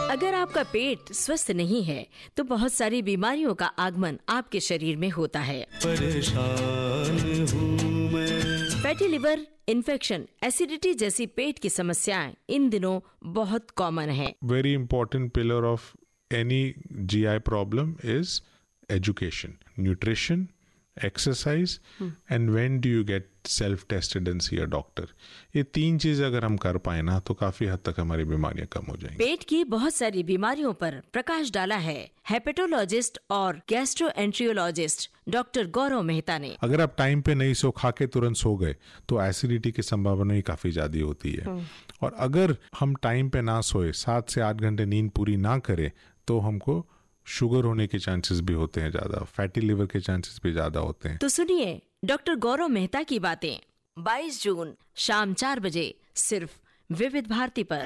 अगर आपका पेट स्वस्थ नहीं है तो बहुत सारी बीमारियों का आगमन आपके शरीर में होता है। परेशान हूँ मैं। फैटी लिवर, इन्फेक्शन, एसिडिटी जैसी पेट की समस्याएं इन दिनों बहुत कॉमन है। Very important pillar of any GI problem is education, nutrition, exercise, and when do you get self-tested and see a doctor. ये 3 चीज़ अगर हम कर पाए ना तो काफी हद तक हमारी बीमारियां कम हो जाएंगी। पेट की बहुत सारी बीमारियों पर प्रकाश डाला है हेपेटोलॉजिस्ट और गैस्ट्रोएंट्रियोलॉजिस्ट डॉक्टर गौरव मेहता ने। अगर आप टाइम पे नहीं सो खा के तुरंत सो गए तो एसिडिटी की संभावना ही काफी ज्यादा होती है। और अगर हम टाइम पे ना सोए, 7 से 8 घंटे नींद पूरी ना करें तो हमको शुगर होने के चांसेस भी होते हैं ज्यादा, फैटी लिवर के चांसेस भी ज्यादा होते हैं। तो सुनिए डॉक्टर गौरव मेहता की बातें 22 जून शाम 4 बजे सिर्फ विविध भारती पर।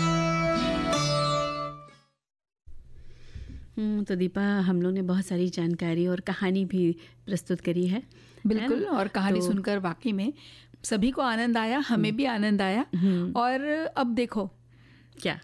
तो दीपा, हम लोग ने बहुत सारी जानकारी और कहानी भी प्रस्तुत करी है। बिल्कुल, और कहानी सुनकर वाकई में सभी को आनंद आया, हमें भी आनंद आया। और अब देखो क्या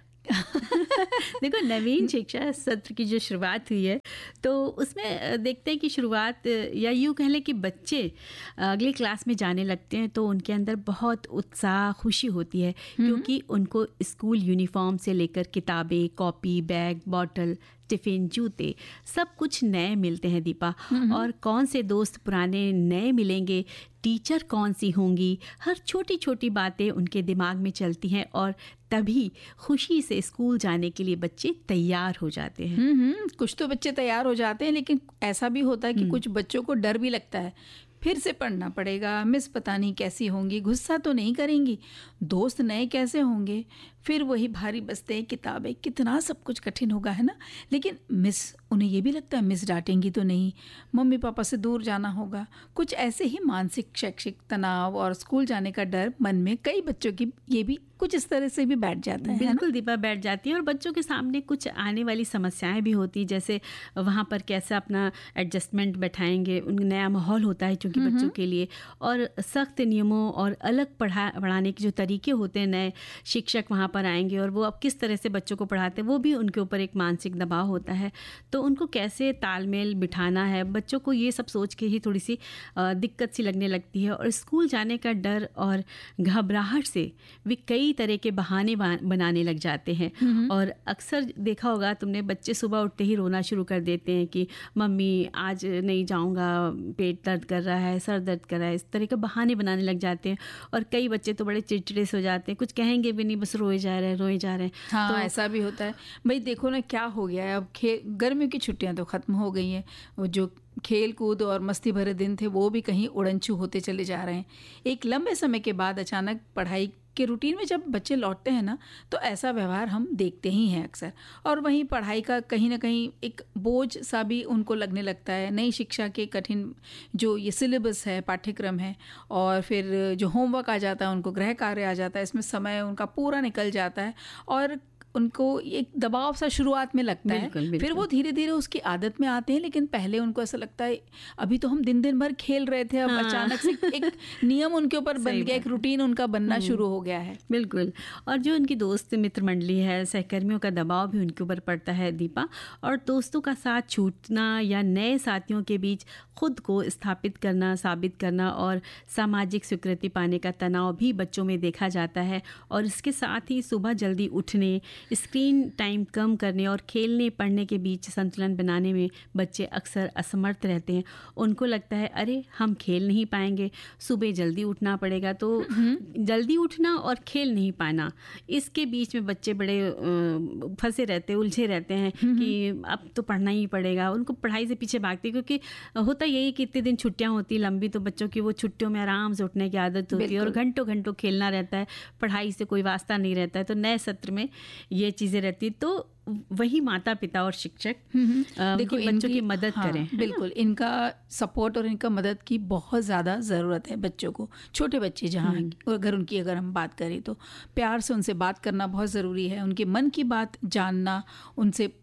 देखो, नवीन शिक्षा सत्र की जो शुरुआत हुई है तो उसमें देखते हैं कि शुरुआत, या यूँ कह लें कि बच्चे अगली क्लास में जाने लगते हैं तो उनके अंदर बहुत उत्साह, खुशी होती है, क्योंकि उनको स्कूल यूनिफॉर्म से लेकर किताबें, कॉपी, बैग, बॉटल, टिफिन, जूते सब कुछ नए मिलते हैं दीपा। और कौन से दोस्त पुराने नए मिलेंगे, टीचर कौन सी होंगी, हर छोटी छोटी बातें उनके दिमाग में चलती हैं और तभी खुशी से स्कूल जाने के लिए बच्चे तैयार हो जाते हैं। कुछ तो बच्चे तैयार हो जाते हैं, लेकिन ऐसा भी होता है कि कुछ बच्चों को डर भी लगता है, फिर से पढ़ना पड़ेगा, मिस पता नहीं कैसी होंगी, गुस्सा तो नहीं करेंगी, दोस्त नए कैसे होंगे, फिर वही भारी बस्ते किताबें, कितना सब कुछ कठिन होगा, है ना। लेकिन मिस, उन्हें ये भी लगता है मिस डांटेंगी तो नहीं, मम्मी पापा से दूर जाना होगा, कुछ ऐसे ही मानसिक शैक्षिक तनाव और स्कूल जाने का डर मन में कई बच्चों की ये भी कुछ इस तरह से भी बैठ जाता है। बिल्कुल दीपा, बैठ जाती है। और बच्चों के सामने कुछ आने वाली समस्याएं भी होती, जैसे वहाँ पर कैसे अपना एडजस्टमेंट बैठाएंगे, उन नया माहौल होता है चूँकि बच्चों के लिए, और सख्त नियमों और अलग पढ़ाने के जो तरीके होते हैं, नए शिक्षक वहाँ पर आएंगे और वो अब किस तरह से बच्चों को पढ़ाते हैं, वो भी उनके ऊपर एक मानसिक दबाव होता है। तो उनको कैसे तालमेल बिठाना है, बच्चों को ये सब सोच के ही थोड़ी सी दिक्कत सी लगने लगती है। और स्कूल जाने का डर और घबराहट से वे कई तरह के बहाने बनाने लग जाते हैं। और अक्सर देखा होगा तुमने, बच्चे सुबह उठते ही रोना शुरू कर देते हैं कि मम्मी आज नहीं जाऊँगा, पेट दर्द कर रहा है, सर दर्द कर रहा है, इस तरह के बहाने बनाने लग जाते हैं। और कई बच्चे तो बड़े चिड़चिड़े से हो जाते हैं, कुछ कहेंगे भी नहीं, बस रोए जा रहे हैं। हाँ, तो ऐसा भी होता है। भाई देखो ना क्या हो गया है, अब गर्मियों की छुट्टियां तो खत्म हो गई हैं, वो जो खेल कूद और मस्ती भरे दिन थे वो भी कहीं उड़नछू होते चले जा रहे हैं। एक लंबे समय के बाद अचानक पढ़ाई के रूटीन में जब बच्चे लौटते हैं ना, तो ऐसा व्यवहार हम देखते ही हैं अक्सर। और वहीं पढ़ाई का कहीं ना कहीं एक बोझ सा भी उनको लगने लगता है। नई शिक्षा के कठिन जो ये सिलेबस है, पाठ्यक्रम है, और फिर जो होमवर्क आ जाता है, उनको गृह कार्य आ जाता है, इसमें समय उनका पूरा निकल जाता है और उनको एक दबाव सा शुरुआत में लगता है। फिर वो धीरे धीरे उसकी आदत में आते हैं, लेकिन पहले उनको ऐसा लगता है अभी तो हम दिन भर खेल रहे थे, अब अचानक से एक नियम उनके ऊपर बन गया, एक रूटीन उनका बनना शुरू हो गया है। बिल्कुल। और जो उनकी दोस्त मित्र मंडली है, सहकर्मियों का दबाव भी उनके ऊपर पड़ता है दीपा। और दोस्तों का साथ छूटना या नए साथियों के बीच खुद को स्थापित करना, साबित करना और सामाजिक स्वीकृति पाने का तनाव भी बच्चों में देखा जाता है। और इसके साथ ही सुबह जल्दी उठने, स्क्रीन टाइम कम करने और खेलने पढ़ने के बीच संतुलन बनाने में बच्चे अक्सर असमर्थ रहते हैं। उनको लगता है अरे हम खेल नहीं पाएंगे, सुबह जल्दी उठना पड़ेगा। तो जल्दी उठना और खेल नहीं पाना, इसके बीच में बच्चे बड़े फंसे रहते हैं, उलझे रहते हैं कि अब तो पढ़ना ही पड़ेगा। उनको पढ़ाई से पीछे भागते, क्योंकि होता यही कि इतने दिन छुट्टियां होती लंबी, तो बच्चों की वो छुट्टियों में आराम से उठने की आदत होती है और घंटों घंटों खेलना रहता है, पढ़ाई से कोई वास्ता नहीं रहता है। तो नए सत्र में ये चीज़ें रहती, तो वही माता पिता और शिक्षक देखो बच्चों की मदद करें। बिल्कुल, इनका सपोर्ट और इनका मदद की बहुत ज़्यादा ज़रूरत है बच्चों को। छोटे बच्चे जहाँ अगर हम बात करें तो प्यार से उनसे बात करना बहुत ज़रूरी है, उनके मन की बात जानना, उनसे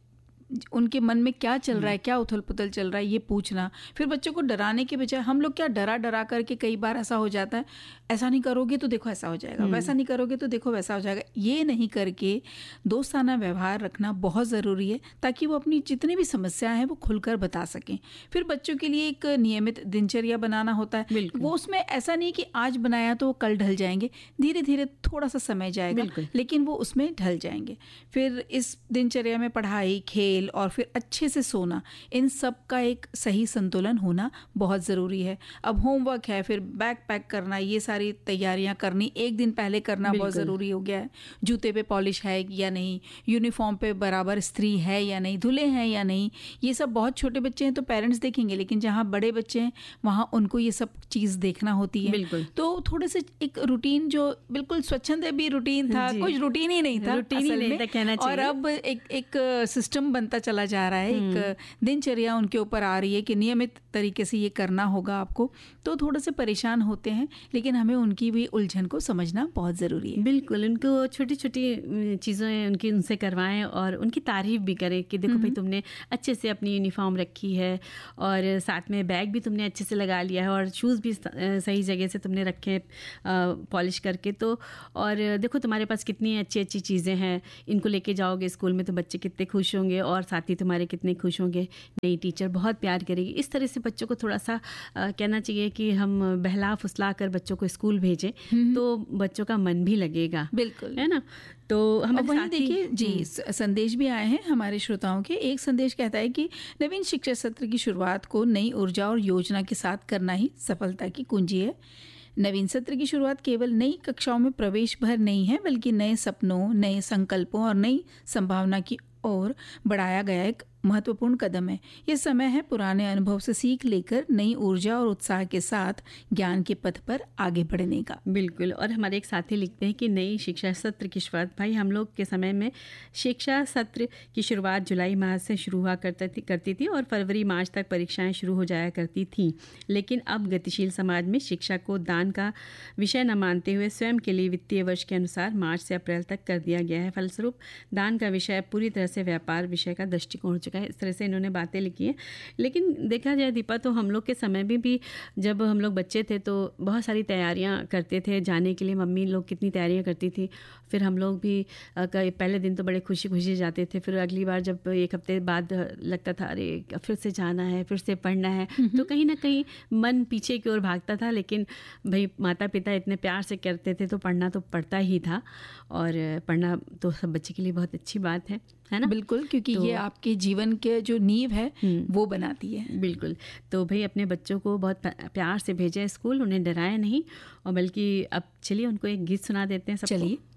उनके मन में क्या चल रहा है, क्या उथल पुथल चल रहा है, ये पूछना। फिर बच्चों को डराने के बजाय हम लोग क्या डरा करके कई बार ऐसा हो जाता है, ऐसा नहीं करोगे तो देखो ऐसा हो जाएगा, वैसा नहीं करोगे तो देखो वैसा हो जाएगा। ये नहीं करके दोस्ताना व्यवहार रखना बहुत ज़रूरी है, ताकि वो अपनी जितनी भी समस्याएं हैं वो खुलकर बता सकें। फिर बच्चों के लिए एक नियमित दिनचर्या बनाना होता है। वो उसमें ऐसा नहीं कि आज बनाया तो वो कल ढल जाएंगे, धीरे धीरे थोड़ा सा समय जाएगा, लेकिन वो उसमें ढल जाएंगे। फिर इस दिनचर्या में पढ़ाई, खेल और फिर अच्छे से सोना, इन सब का एक सही संतुलन होना बहुत ज़रूरी है। अब होमवर्क है, फिर बैग पैक करना, ये सारी तैयारियां करनी एक दिन पहले करना बहुत ज़रूरी हो गया है। जूते पे पॉलिश है या नहीं, यूनिफॉर्म पे बराबर इस्त्री है या नहीं, धुले हैं या नहीं, ये सब बहुत छोटे बच्चे हैं तो पेरेंट्स देखेंगे, लेकिन जहाँ बड़े बच्चे हैं वहाँ उनको ये सब चीज़ देखना होती है। तो थोड़े से एक रूटीन जो बिल्कुल स्वच्छंद भी रूटीन था, कुछ रूटीन ही नहीं था, कहना चाहिए। और अब एक सिस्टम बनता चला जा रहा है, एक दिनचर्या उनके ऊपर आ रही है कि नियमित तरीके से ये करना होगा आपको। तो थोड़े से परेशान होते हैं, लेकिन हमें उनकी भी उलझन को समझना बहुत ज़रूरी है। बिल्कुल, उनको छोटी छोटी चीज़ें उनसे करवाएं और उनकी तारीफ़ भी करें कि देखो भाई तुमने अच्छे से अपनी यूनिफॉर्म रखी है और साथ में बैग भी तुमने अच्छे से लगा लिया है और शूज़ भी सही जगह से तुमने रखे पॉलिश करके। तो और देखो तुम्हारे पास कितनी अच्छी अच्छी चीज़ें हैं, इनको लेके जाओगे स्कूल में तो बच्चे कितने खुश होंगे और साथी तुम्हारे कितने खुश होंगे, नई टीचर बहुत प्यार करेगी। इस तरह से बच्चों को थोड़ा सा कहना चाहिए कि हम बहला फुसला कर बच्चों को स्कूल भेजें तो बच्चों का मन भी लगेगा। बिल्कुल, है ना। तो हमें वहीं देखिए जी, संदेश भी आए हैं हमारे श्रोताओं के। एक संदेश कहता है कि नवीन शिक्षा सत्र की शुरुआत को नई ऊर्जा और योजना के साथ करना ही सफलता की कुंजी है। नवीन सत्र की शुरुआत केवल नई कक्षाओं में प्रवेश भर नहीं है, बल्कि नए सपनों, नए संकल्पों और नई संभावना की ओर बढ़ाया गया एक महत्वपूर्ण कदम है। ये समय है पुराने अनुभव से सीख लेकर नई ऊर्जा और उत्साह के साथ ज्ञान के पथ पर आगे बढ़ने का। बिल्कुल। और हमारे एक साथी लिखते हैं कि नई शिक्षा सत्र की शुरुआत, भाई हम लोग के समय में शिक्षा सत्र की शुरुआत जुलाई माह से शुरू हुआ करती थी और फरवरी मार्च तक परीक्षाएं शुरू हो जाया करती थी। लेकिन अब गतिशील समाज में शिक्षा को दान का विषय न मानते हुए स्वयं के लिए वित्तीय वर्ष के अनुसार मार्च से अप्रैल तक कर दिया गया है। फलस्वरूप दान का विषय पूरी तरह से व्यापार विषय का दृष्टिकोण हो चुका है। इस तरह से इन्होंने बातें लिखी हैं। लेकिन देखा जाए दीपा, तो हम लोग के समय में भी जब हम लोग बच्चे थे तो बहुत सारी तैयारियां करते थे जाने के लिए। मम्मी लोग कितनी तैयारियां करती थी, फिर हम लोग भी पहले दिन तो बड़े खुशी खुशी जाते थे, फिर अगली बार जब एक हफ्ते बाद लगता था अरे फिर से जाना है, फिर से पढ़ना है, तो कहीं ना कहीं मन पीछे की ओर भागता था। लेकिन भाई माता पिता इतने प्यार से करते थे तो पढ़ना तो पड़ता ही था, और पढ़ना तो सब बच्चे के लिए बहुत अच्छी बात है ना। बिल्कुल, क्योंकि ये आपके जीवन के जो नींव है वो बनाती है। बिल्कुल। तो भाई अपने बच्चों को बहुत प्यार से भेजें स्कूल, उन्हें डराएं नहीं, और बल्कि अब चलिए उनको एक गीत सुना देते हैं सबको। चलिए।